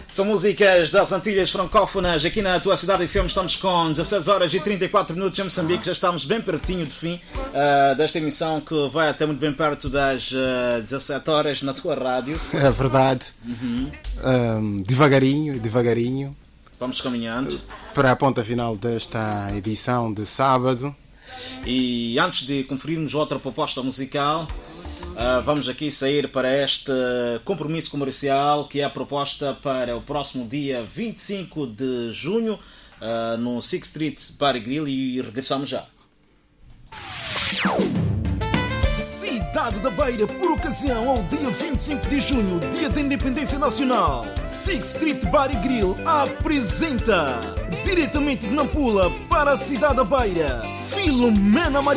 São músicas das Antilhas Francófonas. Aqui na tua cidade FM estamos com 16 horas e 34 minutos em Moçambique. Já estamos bem pertinho do fim desta emissão, que vai até muito bem perto das 17 horas na tua rádio. É verdade. Devagarinho. Vamos caminhando para a ponta final desta edição de sábado. E antes de conferirmos outra proposta musical, vamos aqui sair para este compromisso comercial, que é a proposta para o próximo dia 25 de junho no Sixth Street Bar e Grill, e regressamos já. Cidade da Beira, por ocasião ao dia 25 de junho, Dia da Independência Nacional, Sixth Street Bar e Grill apresenta, diretamente de Nampula para a Cidade da Beira, Filomena Maria.